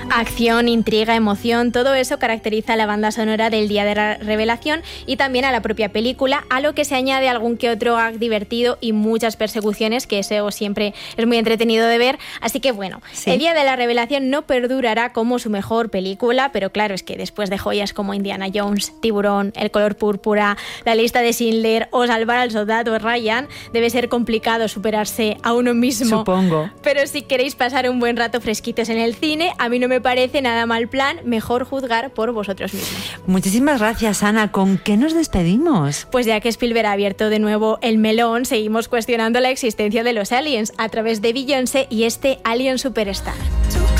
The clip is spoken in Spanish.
Acción, intriga, emoción, todo eso caracteriza a la banda sonora del Día de la Revelación y también a la propia película, a lo que se añade algún que otro gag divertido y muchas persecuciones, que eso siempre es muy entretenido de ver. Así que bueno, sí. El Día de la Revelación no perdurará como su mejor película, pero claro, es que después de joyas como Indiana Jones, Tiburón, El color púrpura, La lista de Schindler o Salvar al soldado Ryan, debe ser complicado superarse a uno mismo. Supongo. Pero si queréis pasar un buen rato fresquitos en el cine, a mí no me parece nada mal plan, mejor juzgar por vosotros mismos. Muchísimas gracias, Ana. ¿Con qué nos despedimos? Pues ya que Spielberg ha abierto de nuevo el melón, seguimos cuestionando la existencia de los aliens a través de Beyoncé y este Alien Superstar.